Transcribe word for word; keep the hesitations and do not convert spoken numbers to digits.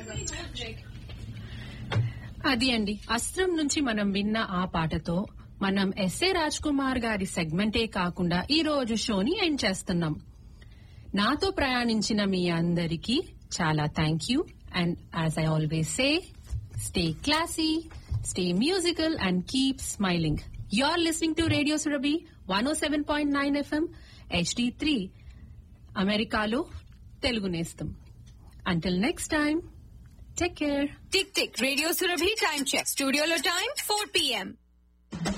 అది అండి అస్త్రం నుంచి మనం విన్న ఆ పాటతో మనం ఎస్ఏ రాజ్ కుమార్ గారి సెగ్మెంటే కాకుండా ఈ రోజు షోని ఎండ్ చేస్తున్నాం. నాతో ప్రయాణించిన మీ అందరికీ చాలా thank you. And as I always say, stay classy, stay musical and keep smiling. You are listening to radio Surabhi one oh seven point nine FM HD three, అమెరికాలో తెలుగు నేస్తం. Until next time, take care. Tick tick. Radio Surabhi time check. Studio lo time four p m